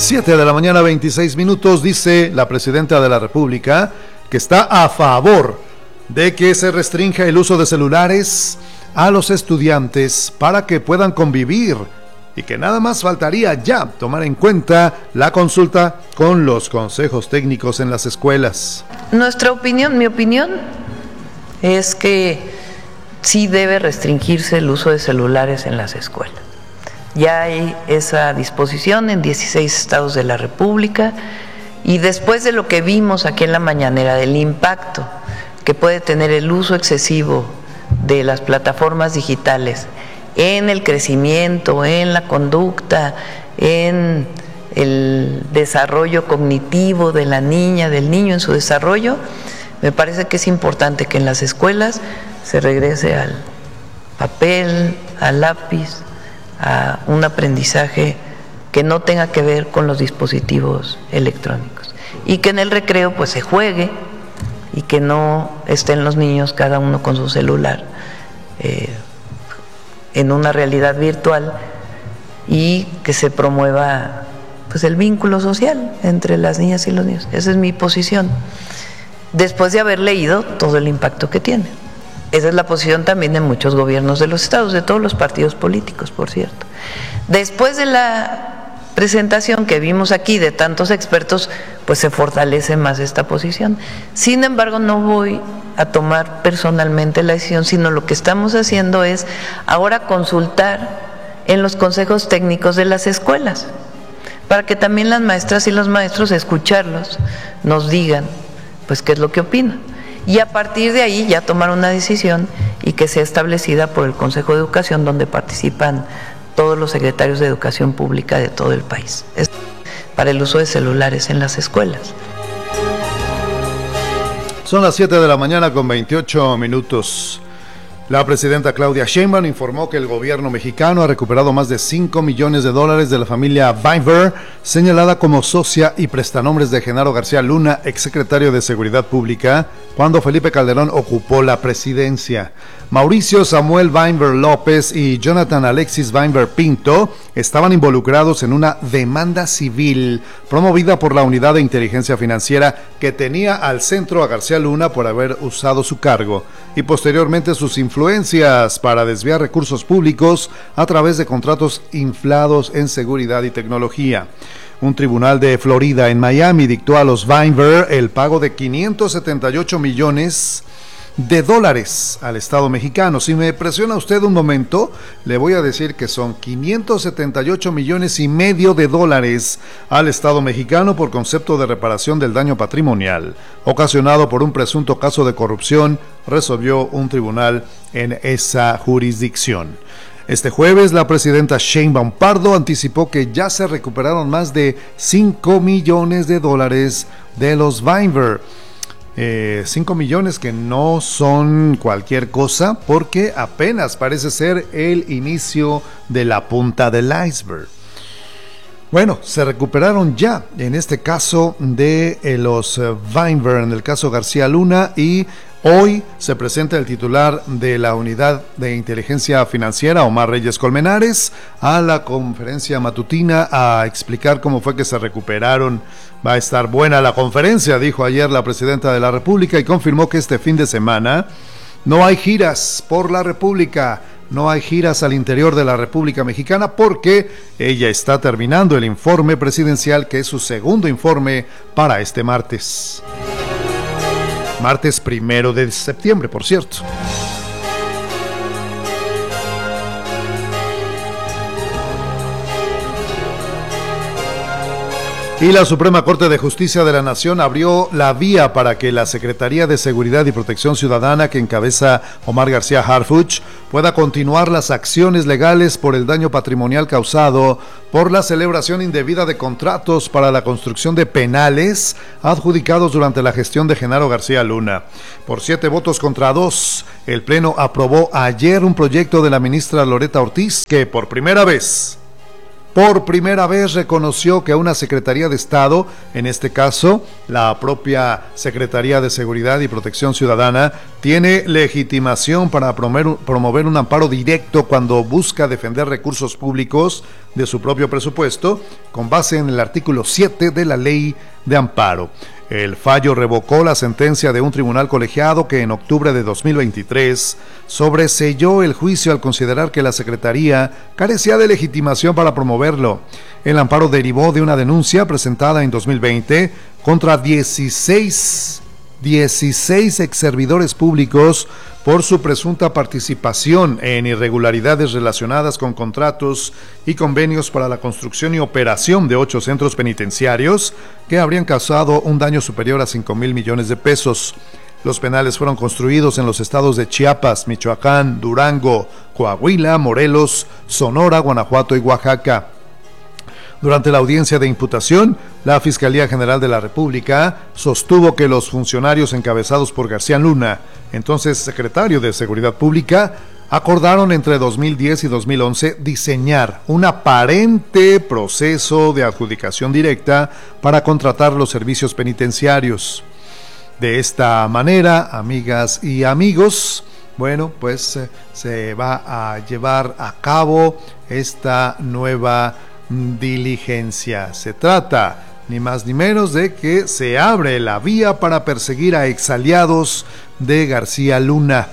7 de la mañana, 26 minutos, dice la presidenta de la República que está a favor de que se restrinja el uso de celulares a los estudiantes para que puedan convivir y que nada más faltaría ya tomar en cuenta la consulta con los consejos técnicos en las escuelas. Mi opinión es que sí debe restringirse el uso de celulares en las escuelas. Ya hay esa disposición en 16 estados de la República y después de lo que vimos aquí en la mañanera del impacto que puede tener el uso excesivo de las plataformas digitales en el crecimiento, en la conducta, en el desarrollo cognitivo de la niña, del niño en su desarrollo, me parece que es importante que en las escuelas se regrese al papel, al lápiz, a un aprendizaje que no tenga que ver con los dispositivos electrónicos y que en el recreo pues se juegue y que no estén los niños cada uno con su celular en una realidad virtual y que se promueva pues el vínculo social entre las niñas y los niños. Esa es mi posición, después de haber leído todo el impacto que tiene. Esa es la posición también de muchos gobiernos de los estados, de todos los partidos políticos, por cierto. Después de la presentación que vimos aquí de tantos expertos, pues se fortalece más esta posición. Sin embargo, no voy a tomar personalmente la decisión, sino lo que estamos haciendo es ahora consultar en los consejos técnicos de las escuelas, para que también las maestras y los maestros, escucharlos, nos digan pues qué es lo que opinan. Y a partir de ahí ya tomar una decisión y que sea establecida por el Consejo de Educación, donde participan todos los secretarios de Educación Pública de todo el país, para el uso de celulares en las escuelas. Son las 7 de la mañana con 28 minutos. La presidenta Claudia Sheinbaum informó que el gobierno mexicano ha recuperado más de $5 millones de la familia Weinberg, señalada como socia y prestanombres de Genaro García Luna, exsecretario de Seguridad Pública, cuando Felipe Calderón ocupó la presidencia. Mauricio Samuel Weinberg López y Jonathan Alexis Weinberg Pinto estaban involucrados en una demanda civil promovida por la Unidad de Inteligencia Financiera que tenía al centro a García Luna por haber usado su cargo y posteriormente sus influencias para desviar recursos públicos a través de contratos inflados en seguridad y tecnología. Un tribunal de Florida en Miami dictó a los Weinberg el pago de $578 millones al Estado mexicano. Si me presiona usted un momento, le voy a decir que son $578,5 millones al Estado mexicano por concepto de reparación del daño patrimonial ocasionado por un presunto caso de corrupción, resolvió un tribunal en esa jurisdicción. Este jueves, la presidenta Sheinbaum Pardo anticipó que ya se recuperaron más de $5 millones de los Weinberg. 5 millones que no son cualquier cosa, porque apenas parece ser el inicio de la punta del iceberg. Bueno, se recuperaron ya, en este caso de los Weinberg, en el caso García Luna, y hoy se presenta el titular de la Unidad de Inteligencia Financiera, Omar Reyes Colmenares, a la conferencia matutina a explicar cómo fue que se recuperaron. Va a estar buena la conferencia, dijo ayer la presidenta de la República, y confirmó que este fin de semana no hay giras por la República, no hay giras al interior de la República Mexicana, porque ella está terminando el informe presidencial, que es su segundo informe para este martes. Martes 1 de septiembre, por cierto. Y la Suprema Corte de Justicia de la Nación abrió la vía para que la Secretaría de Seguridad y Protección Ciudadana, que encabeza Omar García Harfuch, pueda continuar las acciones legales por el daño patrimonial causado por la celebración indebida de contratos para la construcción de penales adjudicados durante la gestión de Genaro García Luna. Por 7 votos contra 2, el Pleno aprobó ayer un proyecto de la ministra Loretta Ortiz que por primera vez reconoció que una Secretaría de Estado, en este caso la propia Secretaría de Seguridad y Protección Ciudadana, tiene legitimación para promover un amparo directo cuando busca defender recursos públicos de su propio presupuesto, con base en el artículo 7 de la Ley de Amparo. El fallo revocó la sentencia de un tribunal colegiado que en octubre de 2023 sobreseyó el juicio al considerar que la Secretaría carecía de legitimación para promoverlo. El amparo derivó de una denuncia presentada en 2020 contra 16 exservidores públicos por su presunta participación en irregularidades relacionadas con contratos y convenios para la construcción y operación de 8 centros penitenciarios que habrían causado un daño superior a 5,000 millones de pesos. Los penales fueron construidos en los estados de Chiapas, Michoacán, Durango, Coahuila, Morelos, Sonora, Guanajuato y Oaxaca. Durante la audiencia de imputación, la Fiscalía General de la República sostuvo que los funcionarios encabezados por García Luna, entonces secretario de Seguridad Pública, acordaron entre 2010 y 2011 diseñar un aparente proceso de adjudicación directa para contratar los servicios penitenciarios. De esta manera, amigas y amigos, pues se va a llevar a cabo esta nueva diligencia. Se trata ni más ni menos de que se abre la vía para perseguir a exaliados de García Luna.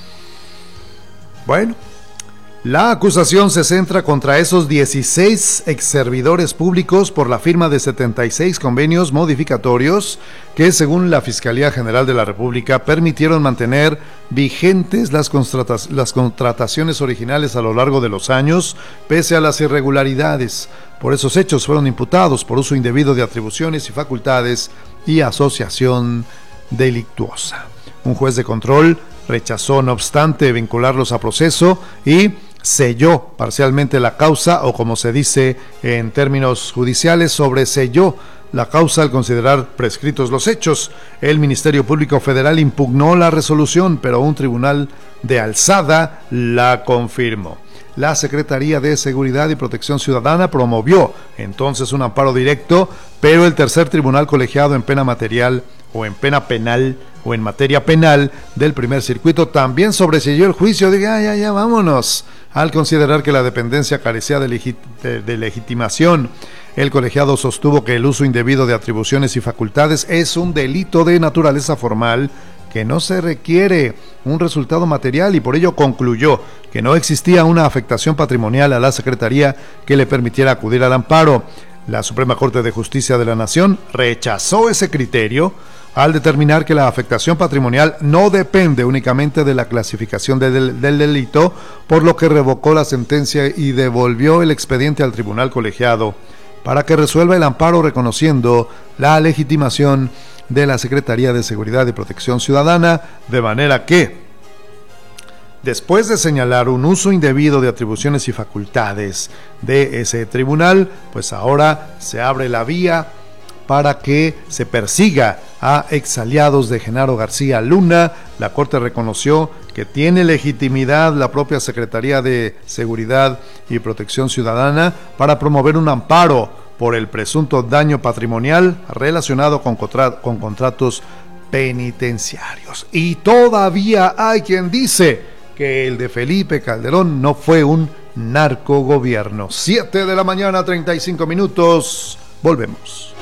Bueno, la acusación se centra contra esos 16 exservidores públicos por la firma de 76 convenios modificatorios que, según la Fiscalía General de la República, permitieron mantener vigentes las contrataciones originales a lo largo de los años, pese a las irregularidades. Por esos hechos fueron imputados por uso indebido de atribuciones y facultades y asociación delictuosa. Un juez de control rechazó, no obstante, vincularlos a proceso y selló parcialmente la causa, o como se dice en términos judiciales, sobreselló la causa al considerar prescritos los hechos. El Ministerio Público Federal impugnó la resolución, pero un tribunal de alzada la confirmó. La Secretaría de Seguridad y Protección Ciudadana promovió entonces un amparo directo, pero el tercer tribunal colegiado en pena material o en pena penal o en materia penal del primer circuito también sobreseyó el juicio. Diga, ya, vámonos. Al considerar que la dependencia carecía de legitimación, el colegiado sostuvo que el uso indebido de atribuciones y facultades es un delito de naturaleza formal que no se requiere un resultado material, y por ello concluyó que no existía una afectación patrimonial a la Secretaría que le permitiera acudir al amparo. La Suprema Corte de Justicia de la Nación rechazó ese criterio al determinar que la afectación patrimonial no depende únicamente de la clasificación del delito, por lo que revocó la sentencia y devolvió el expediente al tribunal colegiado para que resuelva el amparo, reconociendo la legitimación de la Secretaría de Seguridad y Protección Ciudadana, de manera que, después de señalar un uso indebido de atribuciones y facultades de ese tribunal, pues ahora se abre la vía para que se persiga a exaliados de Genaro García Luna. La Corte reconoció que tiene legitimidad la propia Secretaría de Seguridad y Protección Ciudadana para promover un amparo por el presunto daño patrimonial relacionado con contratos penitenciarios. Y todavía hay quien dice que el de Felipe Calderón no fue un narcogobierno. 7:35 a.m. Volvemos.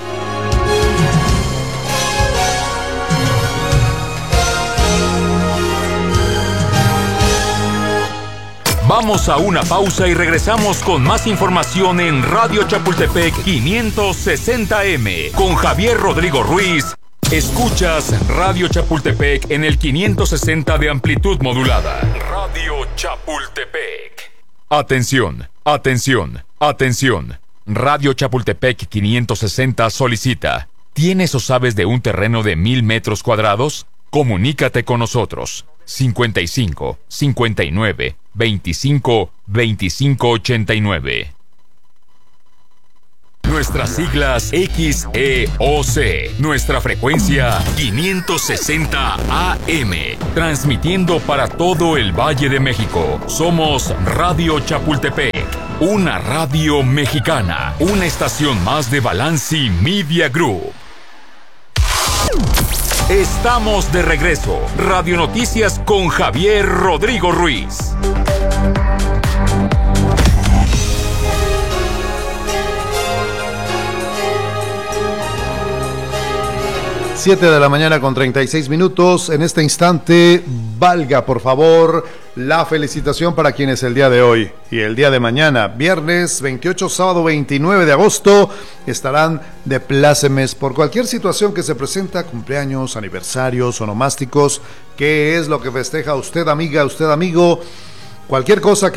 Vamos a una pausa y regresamos con más información en Radio Chapultepec 560M con Javier Rodrigo Ruiz. Escuchas Radio Chapultepec en el 560 de amplitud modulada. Radio Chapultepec. Atención, atención, atención. Radio Chapultepec 560 solicita: ¿tienes o sabes de un terreno de 1,000 metros cuadrados? Comunícate con nosotros. 55 59 25 25 89. Nuestras siglas XEOC. Nuestra frecuencia 560 AM. Transmitiendo para todo el Valle de México. Somos Radio Chapultepec, una radio mexicana. Una estación más de Balanci Media Group. Estamos de regreso. Radio Noticias con Javier Rodrigo Ruiz. 7 de la mañana con 36 minutos. En este instante, valga por favor la felicitación para quienes el día de hoy y el día de mañana, viernes 28, sábado 29 de agosto, estarán de plácemes por cualquier situación que se presenta, cumpleaños, aniversarios, onomásticos. ¿Qué es lo que festeja usted, amiga, usted, amigo? Cualquier cosa que